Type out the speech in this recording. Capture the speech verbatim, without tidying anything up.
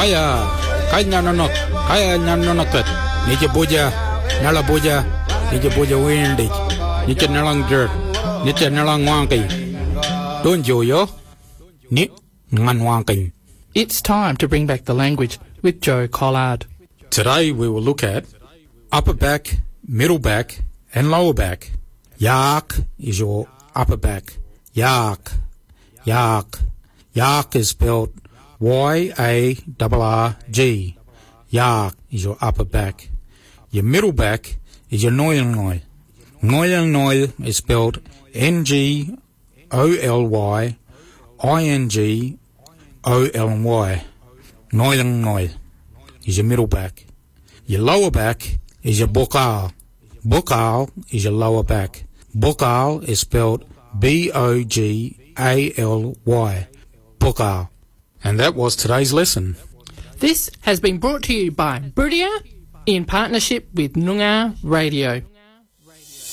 Kaya, kaya nanonok, kaya nanonokat. Nija buja, nala buja, nija buja windy. Nija nalang dirt, nija nalang wanky. Don't you yo? Ni ngan wanky. It's time to bring back the language with Joe Collard. Today we will look at upper back, middle back, and lower back. Yak is your upper back. Yak, yak. Yak is spelled Y A R R G. Yak is your upper back. Your middle back is your noil noil. Noil noil is spelled N G O L Y I N G O L Y. Noil noil is your middle back. Your lower back is your bokal. Bokal is your lower back. Bokal is spelled B O G A L Y. Bokal. And that was today's lesson. This has been brought to you by Buriya in partnership with Noongar Radio.